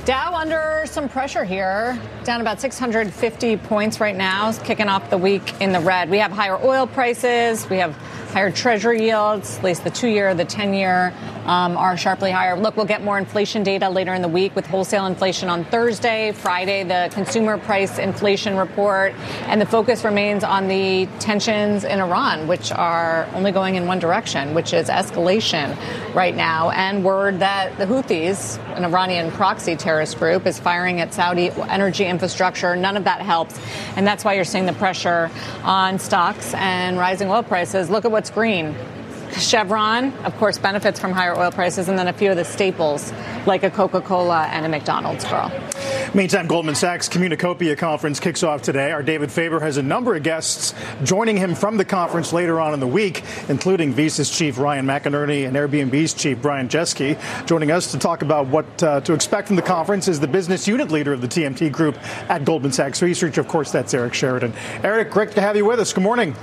Dow under some pressure here, down about 650 points right now, kicking off the week in the red. We have higher oil prices. We have higher treasury yields, at least the 2-year, the 10-year are sharply higher. Look, we'll get more inflation data later in the week with wholesale inflation on Thursday, Friday, the consumer price inflation report. And the focus remains on the tensions in Iran, which are only going in one direction, which is escalation right now. And word that the Houthis, an Iranian proxy terrorist group, is firing at Saudi energy infrastructure. None of that helps. And that's why you're seeing the pressure on stocks and rising oil prices. Look at what's green. Chevron, of course, benefits from higher oil prices, and then a few of the staples like a Coca-Cola and a McDonald's, Carl. Meantime, Goldman Sachs Communacopia conference kicks off today. Our David Faber has a number of guests joining him from the conference later on in the week, including Visa's chief Ryan McInerney and Airbnb's chief Brian Chesky. Joining us to talk about what to expect from the conference is the business unit leader of the TMT group at Goldman Sachs Research. Of course, that's Eric Sheridan. Eric, great to have you with us. Good morning.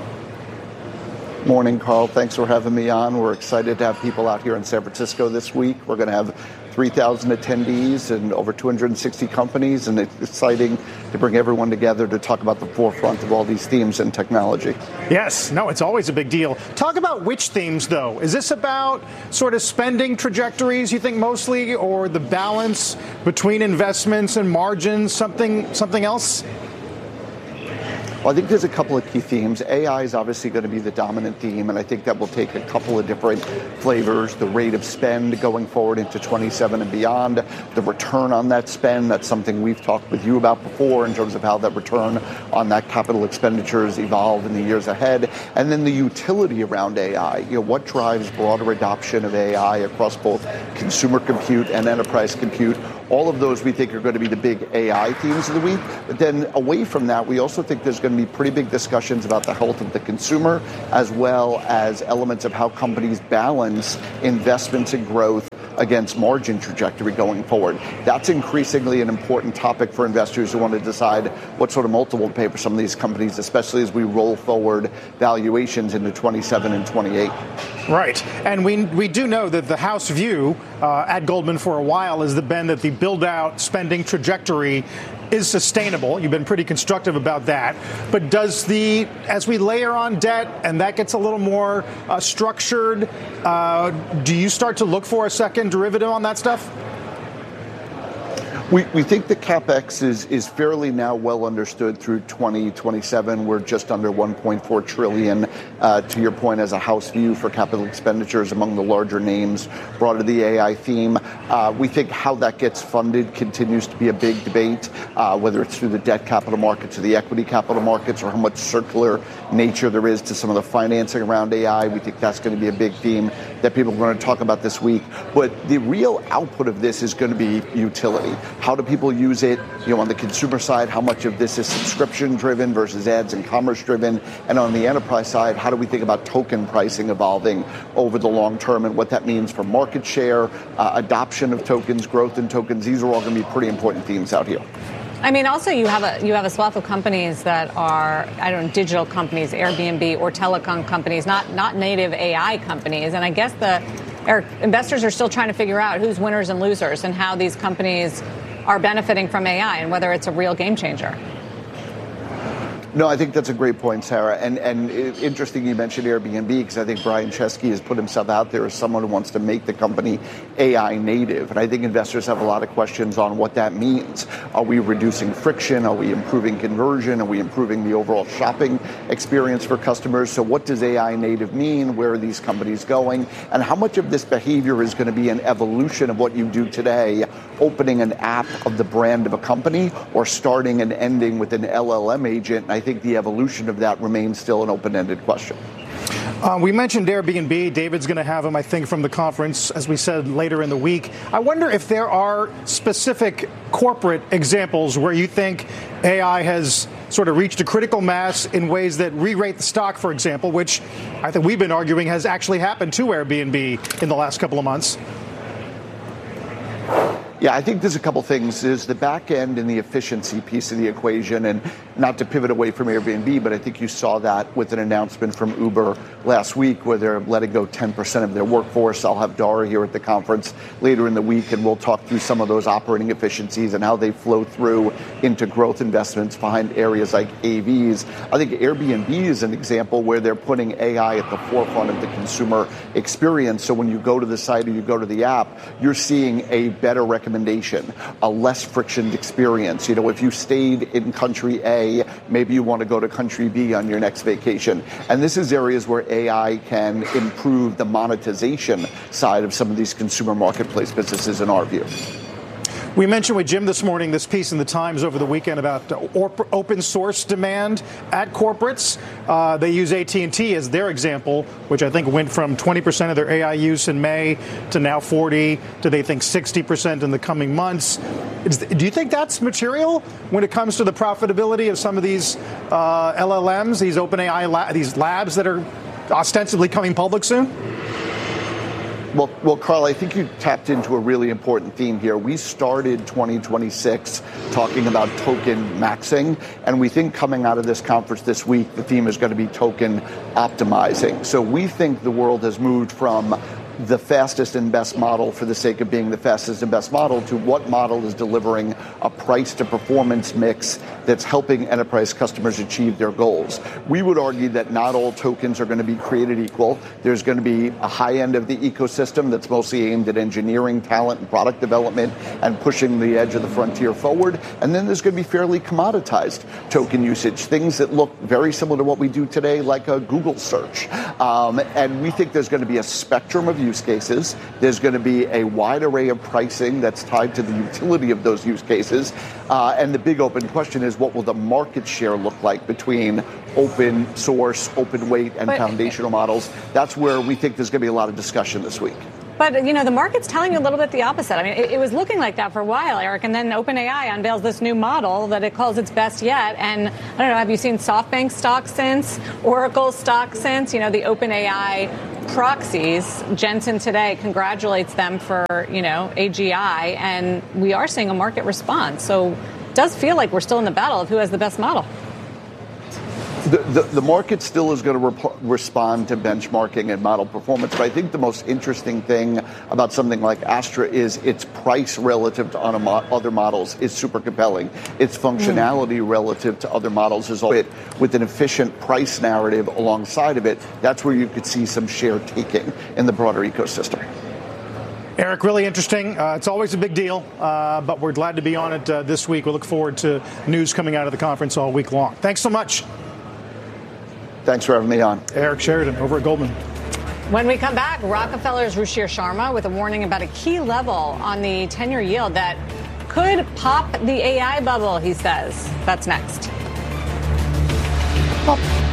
Morning, Carl. Thanks for having me on. We're excited to have people out here in San Francisco this week. We're going to have 3,000 attendees and over 260 companies, and it's exciting to bring everyone together to talk about the forefront of all these themes in technology. Yes. No, it's always a big deal. Talk about which themes, though. Is this about sort of spending trajectories, you think, mostly, or the balance between investments and margins, something else? Well, I think there's a couple of key themes. AI is obviously going to be the dominant theme, and I think that will take a couple of different flavors. The rate of spend going forward into 27 and beyond, the return on that spend, that's something we've talked with you about before in terms of how that return on that capital expenditures evolve in the years ahead. And then the utility around AI, what drives broader adoption of AI across both consumer compute and enterprise compute. All of those we think are going to be the big AI themes of the week. But then away from that, we also think there's going to be pretty big discussions about the health of the consumer, as well as elements of how companies balance investments and growth against margin trajectory going forward. That's increasingly an important topic for investors who want to decide what sort of multiple to pay for some of these companies, especially as we roll forward valuations into 27 and 28. Right. And we do know that the house view at Goldman for a while has been that the build-out spending trajectory is sustainable. You've been pretty constructive about that. But as we layer on debt and that gets a little more structured, do you start to look for a second derivative on that stuff? We think the CapEx is fairly now well understood through 2027. We're just under $1.4 trillion, to your point, as a house view for capital expenditures among the larger names brought to the AI theme. We think how that gets funded continues to be a big debate, whether it's through the debt capital markets or the equity capital markets, or how much circular nature there is to some of the financing around AI. We think that's going to be a big theme that people are going to talk about this week. But the real output of this is going to be utility. How do people use it? On the consumer side, how much of this is subscription-driven versus ads and commerce-driven? And on the enterprise side, how do we think about token pricing evolving over the long term and what that means for market share, adoption of tokens, growth in tokens? These are all going to be pretty important themes out here. I mean, also you have a swath of companies that are, digital companies, Airbnb or telecom companies, not native AI companies. And I guess investors are still trying to figure out who's winners and losers and how these companies are benefiting from AI and whether it's a real game changer. No, I think that's a great point, Sarah. And interesting you mentioned Airbnb, because I think Brian Chesky has put himself out there as someone who wants to make the company AI native. And I think investors have a lot of questions on what that means. Are we reducing friction? Are we improving conversion? Are we improving the overall shopping experience for customers? So what does AI native mean? Where are these companies going? And how much of this behavior is going to be an evolution of what you do today, opening an app of the brand of a company or starting and ending with an LLM agent? And I think the evolution of that remains still an open-ended question. We mentioned Airbnb. David's going to have them, I think, from the conference, as we said, later in the week. I wonder if there are specific corporate examples where you think AI has sort of reached a critical mass in ways that re-rate the stock, for example, which I think we've been arguing has actually happened to Airbnb in the last couple of months. Yeah, I think there's a couple things. There's the back end and the efficiency piece of the equation, and not to pivot away from Airbnb, but I think you saw that with an announcement from Uber last week where they're letting go 10% of their workforce. I'll have Dara here at the conference later in the week, and we'll talk through some of those operating efficiencies and how they flow through into growth investments behind areas like AVs. I think Airbnb is an example where they're putting AI at the forefront of the consumer experience. So when you go to the site or you go to the app, you're seeing a better recommendation, a less frictioned experience. If you stayed in country A, maybe you want to go to country B on your next vacation. And this is areas where AI can improve the monetization side of some of these consumer marketplace businesses in our view. We mentioned with Jim this morning this piece in the Times over the weekend about open source demand at corporates. They use AT&T as their example, which I think went from 20% of their AI use in May to now 40 to they think 60% in the coming months. Do you think that's material when it comes to the profitability of some of these LLMs, these OpenAI these labs that are ostensibly coming public soon? Well, Carl, I think you tapped into a really important theme here. We started 2026 talking about token maxing, and we think coming out of this conference this week, the theme is going to be token optimizing. So we think the world has moved from the fastest and best model for the sake of being the fastest and best model to what model is delivering a price to performance mix that's helping enterprise customers achieve their goals. We would argue that not all tokens are going to be created equal. There's going to be a high end of the ecosystem that's mostly aimed at engineering, talent, and product development and pushing the edge of the frontier forward. And then there's going to be fairly commoditized token usage, things that look very similar to what we do today, like a Google search. And we think there's going to be a spectrum of use cases. There's going to be a wide array of pricing that's tied to the utility of those use cases. And the big open question is, what will the market share look like between open source, open weight, and foundational models? That's where we think there's going to be a lot of discussion this week. But, the market's telling you a little bit the opposite. I mean, it was looking like that for a while, Eric, and then OpenAI unveils this new model that it calls its best yet. And I don't know, have you seen SoftBank stock since? Oracle stock since? The OpenAI proxies. Jensen today congratulates them for, AGI, and we are seeing a market response. So it does feel like we're still in the battle of who has the best model. The market still is going to respond to benchmarking and model performance, but I think the most interesting thing about something like Astra is its price relative to other models is super compelling. Its functionality relative to other models is all with an efficient price narrative alongside of it. That's where you could see some share taking in the broader ecosystem. Eric, really interesting. It's always a big deal, but we're glad to be on it this week. We look forward to news coming out of the conference all week long. Thanks so much. Thanks for having me on. Eric Sheridan over at Goldman. When we come back, Rockefeller's Ruchir Sharma with a warning about a key level on the 10-year yield that could pop the AI bubble, he says. That's next. Well,